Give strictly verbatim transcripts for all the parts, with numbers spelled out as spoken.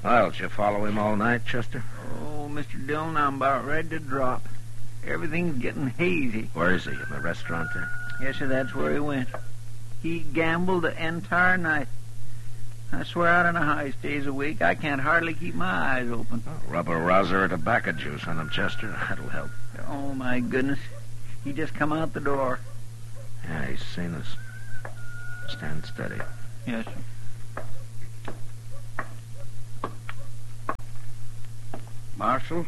Well, did you follow him all night, Chester? Oh, Mister Dillon, I'm about ready to drop. Everything's getting hazy. Where is he? In the restaurant there? Yes, sir, that's where he went. He gambled the entire night. I swear out on a high stays a week, I can't hardly keep my eyes open. Oh, rub a rouser of tobacco juice on him, Chester. That'll help. Oh, my goodness. He just come out the door. Yeah, he's seen us. Stand steady. Yes, sir. Marshal,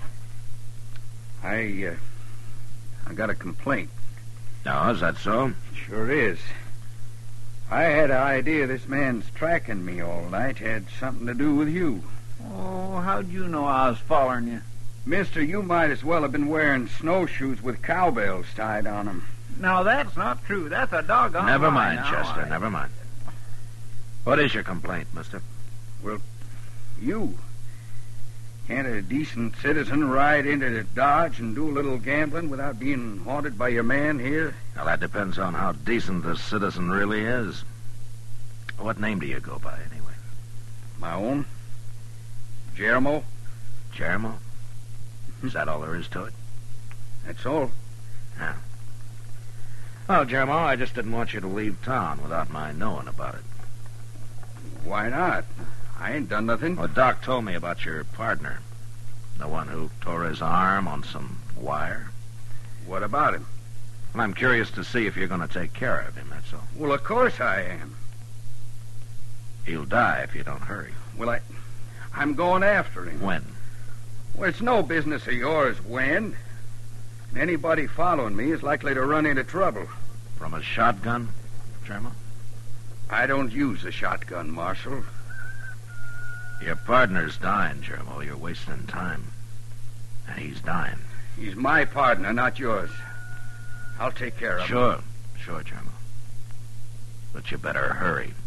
I, uh, I got a complaint. No, is that so? Sure is. I had an idea this man's tracking me all night had something to do with you. Oh, how'd you know I was following you? Mister, you might as well have been wearing snowshoes with cowbells tied on them. No, that's not true. That's a doggone Never lie mind, now. Chester, I... never mind. What is your complaint, mister? Well, you. Can't a decent citizen ride into Dodge and do a little gambling without being haunted by your man here? Well, that depends on how decent the citizen really is. What name do you go by, anyway? My own? Jeremo? Jeremo? Is that all there is to it? That's all. Yeah. Well, Jeremo, I just didn't want you to leave town without my knowing about it. Why not? I ain't done nothing. Well, Doc told me about your partner. The one who tore his arm on some wire. What about him? Well, I'm curious to see if you're going to take care of him, that's all. Well, of course I am. He'll die if you don't hurry. Well, I... I'm going after him. When? Well, it's no business of yours when. Anybody following me is likely to run into trouble. From a shotgun, Jeremo? I don't use a shotgun, Marshal. Your partner's dying, Jeremo. You're wasting time. And he's dying. He's my partner, not yours. I'll take care of him. Sure. Sure, Jeremo. But you better hurry.